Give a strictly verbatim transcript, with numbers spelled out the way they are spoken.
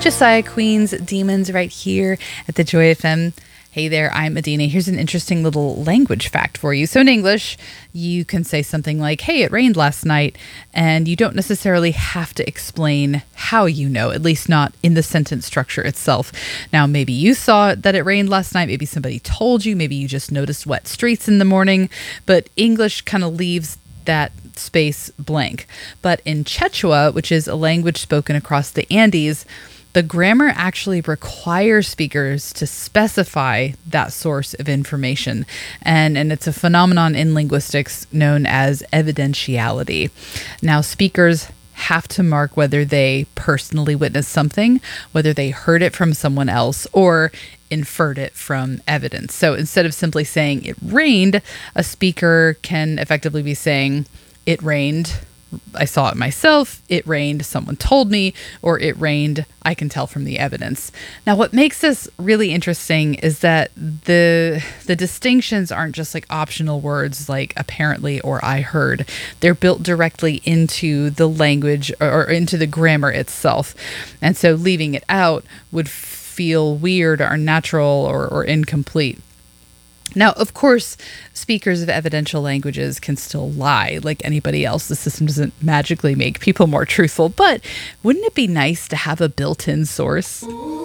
Josiah Queen's Demons right here at the Joy F M. Hey there, I'm Adina. Here's an interesting little language fact for you. So in English, you can say something like, hey, it rained last night, and you don't necessarily have to explain how you know, at least not in the sentence structure itself. Now, maybe you saw that it rained last night, maybe somebody told you, maybe you just noticed wet streets in the morning, but English kind of leaves that space blank. But in Quechua, which is a language spoken across the Andes, the grammar actually requires speakers to specify that source of information. And, and it's a phenomenon in linguistics known as evidentiality. Now, speakers have to mark whether they personally witnessed something, whether they heard it from someone else, or inferred it from evidence. So instead of simply saying it rained, a speaker can effectively be saying, it rained, I saw it myself, it rained, someone told me, or it rained, I can tell from the evidence. Now, what makes this really interesting is that the the distinctions aren't just like optional words like apparently or I heard. They're built directly into the language or, or into the grammar itself. And so leaving it out would feel weird or unnatural or, or incomplete. Now, of course, speakers of evidential languages can still lie like anybody else. The system doesn't magically make people more truthful, but wouldn't it be nice to have a built-in source?